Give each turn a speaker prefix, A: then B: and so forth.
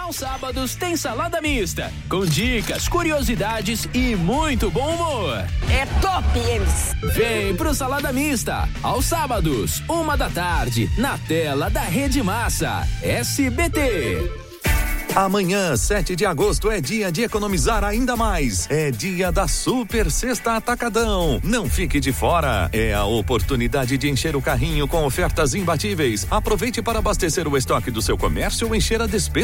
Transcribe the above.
A: Aos sábados tem salada mista, com dicas, curiosidades e muito bom humor.
B: É top eles!
A: Vem pro Salada Mista, aos sábados, 13h, na tela da Rede Massa, SBT.
C: Amanhã, 7 de agosto, é dia de economizar ainda mais. É dia da Super Sexta Atacadão. Não fique de fora. É a oportunidade de encher o carrinho com ofertas imbatíveis. Aproveite para abastecer o estoque do seu comércio ou encher a despensa